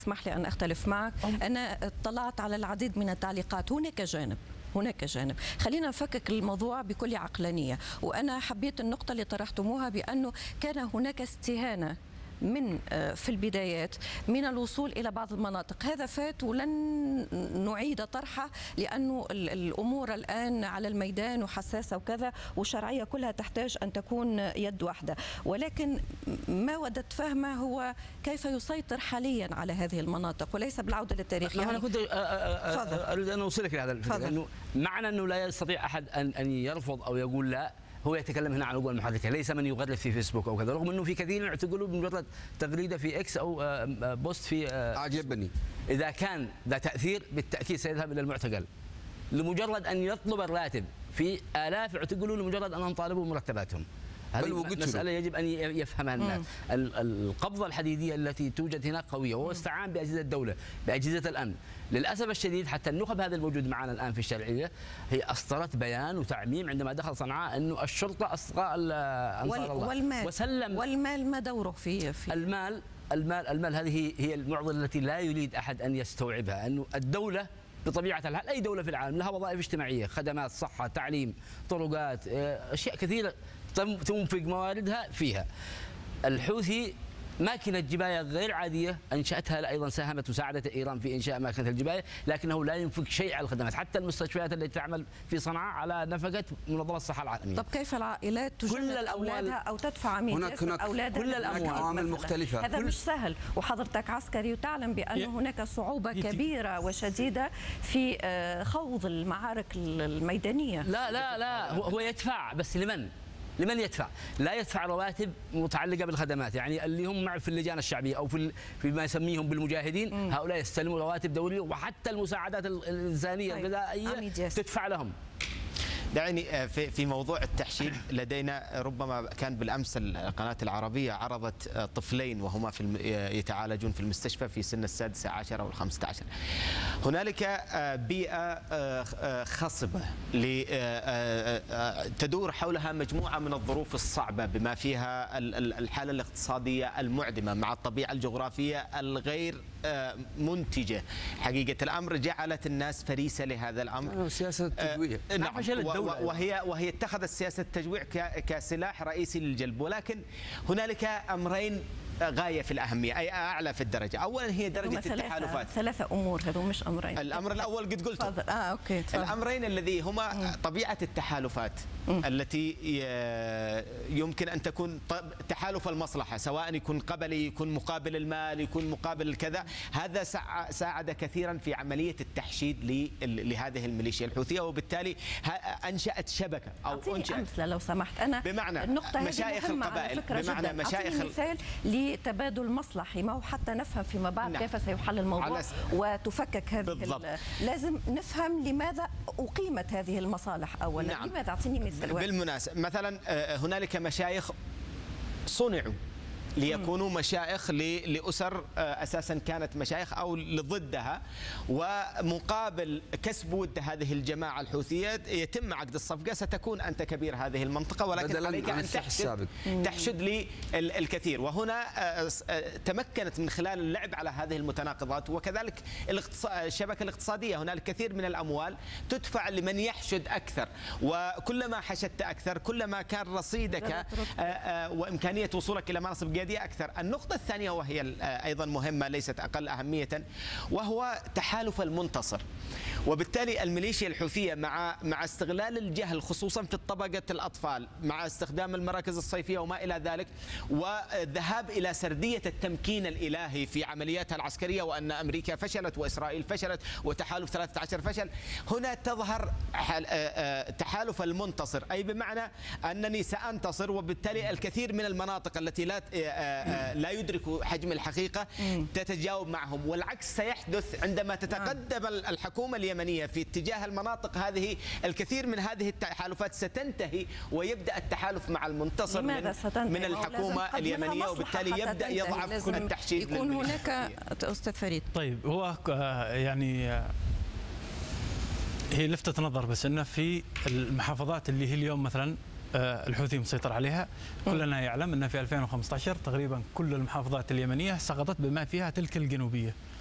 اسمح لي أن أختلف معك. أنا اطلعت على العديد من التعليقات. هناك جانب خلينا نفكك الموضوع بكل عقلانية. وأنا حبيت النقطة اللي طرحتموها بأنه كان هناك استهانة في البدايات من الوصول إلى بعض المناطق. هذا فات ولن نعيد طرحه، لأنه الأمور الآن على الميدان وحساسة وكذا، والشرعية كلها تحتاج أن تكون يد واحدة. ولكن ما ودت فهمه هو كيف يسيطر حاليا على هذه المناطق وليس بالعودة للتاريخ. يعني أنا كنت أريد أن أوصلك لهذا الفكرة، أنه معنى أنه لا يستطيع أحد أن يرفض أو يقول لا. هو يتكلم هنا عن القوى المحركة، ليس من يغلف في فيسبوك أو كذا، رغم أنه في كثير يعتقلوا بمجرد تغريدة في إكس أو بوست في أعجبني. إذا كان ذا تأثير بالتأكيد سيذهب إلى المعتقل لمجرد أن يطلب الراتب. في آلاف يعتقلوا لمجرد أنهم طالبوا مرتباتهم. هذه مسألة يجب أن يفهمها الناس. القبضة الحديدية التي توجد هناك قوية، وهو استعان بأجهزة الدولة بأجهزة الأمن. للأسف الشديد حتى النخب هذا الموجود معنا الآن في الشرعية هي أصدرت بيان وتعميم عندما دخل صنعاء أنه الشرطة أصغاء أنصار الله والمال ما دوره في المال هذه هي المعضلة التي لا يريد أحد أن يستوعبها. أنه الدولة بطبيعة الحال أي دولة في العالم لها وظائف اجتماعية، خدمات، صحة، تعليم، طرقات، أشياء كثيرة تنفق مواردها فيها. الحوثي ماكينة جباية غير عادية أنشأتها، أيضا ساهمت وساعدت إيران في إنشاء ماكينة الجباية، لكنه لا ينفق شيء على الخدمات. حتى المستشفيات التي تعمل في صنعاء على نفقة منظمة الصحة العالمية. طب كيف العائلات تجند أولادها أو تدفع ميراث أولادها؟ كل الأموال عوامل مختلفة. هذا مش سهل، وحضرتك عسكري وتعلم بأن هناك صعوبة كبيرة وشديدة في خوض المعارك الميدانية. لا هو يدفع، بس لمن يدفع؟ لا يدفع رواتب متعلقه بالخدمات. يعني اللي هم معه في اللجان الشعبيه او في ما يسميهم بالمجاهدين، هؤلاء يستلموا رواتب دوليه، وحتى المساعدات الانسانيه الغذائيه تدفع لهم. دعني في موضوع التحشيد لدينا، ربما كان بالامس القناه العربيه عرضت طفلين وهما يتعالجون في المستشفى في سن السادسة عشر او ال15. هنالك بيئه خصبه تدور حولها مجموعه من الظروف الصعبه، بما فيها الحاله الاقتصاديه المعدمه مع الطبيعه الجغرافيه الغير منتجه. حقيقه الامر جعلت الناس فريسه لهذا الامر. سياسه التجويع. نعم. وهي اتخذت سياسة التجويع كسلاح رئيسي للجلب. ولكن هنالك أمرين غاية في الأهمية، أي أعلى في الدرجة. أولا هي درجة التحالفات. ثلاثة أمور، هذو مش أمرين. الأمر الأول قد قلت. أوكي. الأمرين الذي هما طبيعة التحالفات التي يمكن أن تكون تحالف المصلحة، سواء يكون قبلي، يكون مقابل المال، يكون مقابل الكذا. هذا ساعد كثيرا في عملية التحشيد لهذه الميليشيا الحوثية، وبالتالي أنشأت شبكة أو أنشأت أمثلة لو سمحت. أنا بمعنى النقطة مشايخ القبائل، بمعنى مشايخ مثال لتبادل مصلحي، ما هو حتى نفهم فيما بعد كيف سيحل الموضوع وتفكك هذه. لازم نفهم لماذا أقيمت هذه المصالح أولا. لماذا؟ أعطيني مثال. بالمناسبة مثلا هنالك مشايخ صنعوا ليكونوا مشايخ لأسر أساسا كانت مشايخ أو لضدها، ومقابل كسب ود هذه الجماعة الحوثية يتم عقد الصفقة. ستكون أنت كبير هذه المنطقة، ولكن عليك أن تحشد للكثير. وهنا تمكنت من خلال اللعب على هذه المتناقضات. وكذلك الشبكة الاقتصادية، هنالك كثير من الأموال تدفع لمن يحشد أكثر، وكلما حشدت أكثر كلما كان رصيدك وإمكانية وصولك إلى مناصب أكثر. النقطة الثانية وهي أيضا مهمة ليست أقل أهمية، وهو تحالف المنتصر. وبالتالي الميليشيا الحوثية مع استغلال الجهل خصوصا في طبقة الأطفال، مع استخدام المراكز الصيفية وما إلى ذلك، والذهاب إلى سردية التمكين الإلهي في عملياتها العسكرية، وأن أمريكا فشلت وإسرائيل فشلت وتحالف 13 فشل. هنا تظهر تحالف المنتصر، أي بمعنى أنني سأنتصر، وبالتالي الكثير من المناطق التي لا يدركوا حجم الحقيقة تتجاوب معهم. والعكس سيحدث عندما تتقدم الحكومة اليمنية في اتجاه المناطق هذه. الكثير من هذه التحالفات ستنتهي ويبدأ التحالف مع المنتصر من الحكومة اليمنية، وبالتالي يبدأ يضعف التحشيد. يكون هناك أستاذ فريد. طيب هو يعني هي لفتة نظر، بس أنه في المحافظات اللي هي اليوم مثلا الحوثي مسيطر عليها. كلنا يعلم أن في 2015 تقريبا كل المحافظات اليمنية سقطت بما فيها تلك الجنوبية.